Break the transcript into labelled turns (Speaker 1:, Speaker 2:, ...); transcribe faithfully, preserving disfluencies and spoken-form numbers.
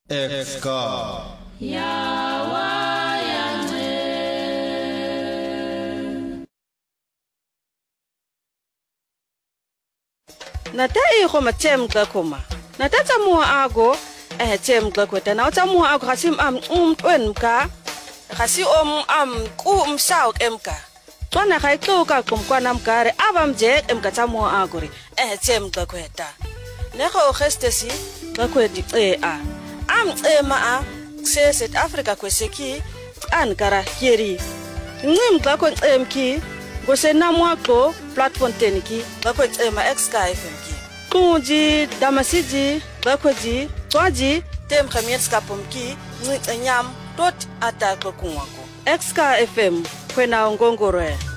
Speaker 1: Exka
Speaker 2: Yawa yange
Speaker 3: Nata iho macem kakuma Nata tamua ago eh cem kakweta na tamua ago hasim am um twen ka hasi om am ku um sauk emka Twana kai ku ka kum kwanam kare abam je emka tamua agori eh cem kakweta Neko gestesi kakweti e a am e ma a se South Africa kweseki an kara kiri ngim kakon emki go se namwa ko platform teniki kakwet e ma Exka F M ki Kunji damasiji bakwaji twaji tem khamiet skapomki nyam tot ataklo kunwako Exka F M kwena ngongoro